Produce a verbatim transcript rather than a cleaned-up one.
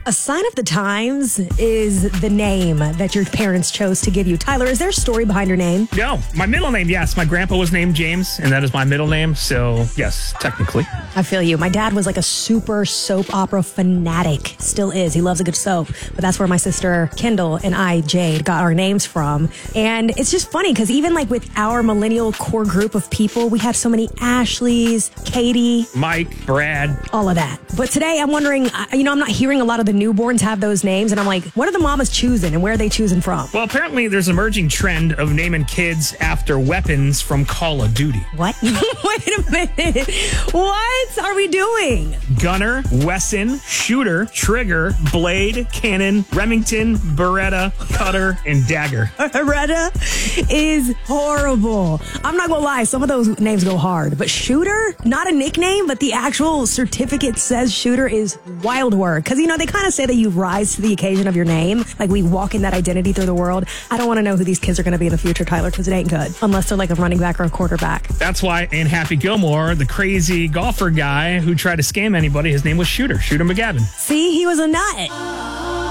A sign of the times is the name that your parents chose to give you. Tyler, is there a story behind your name? No, my middle name, yes. My grandpa was named James, and that is my middle name. So, yes, technically. I feel you. My dad was like a super soap opera fanatic. Still is. He loves a good soap. But that's where my sister Kendall and I, Jade, got our names from. And it's just funny because even like with our millennial core group of people, we have so many Ashleys, Katie, Mike, Brad, all of that. But today I'm wondering, you know, I'm not hearing a lot of the newborns have those names. And I'm like, what are the mamas choosing and where are they choosing from? Well, apparently there's an emerging trend of naming kids after weapons from Call of Duty. What? Wait a minute. What are we doing? Gunner, Wesson, Shooter, Trigger, Blade, Cannon, Remington, Beretta, Cutter, and Dagger. Beretta is horrible. I'm not gonna lie, some of those names go hard. But Shooter, not a nickname, but the actual certificate says Shooter is wild work. Because, you know, they kind of say that you rise to the occasion of your name. Like, we walk in that identity through the world. I don't want to know who these kids are going to be in the future, Tyler, because it ain't good. Unless they're like a running back or a quarterback. That's why in Happy Gilmore, the crazy golfer guy who tried to scam anybody, his name was Shooter, Shooter McGavin. See, he was a nut.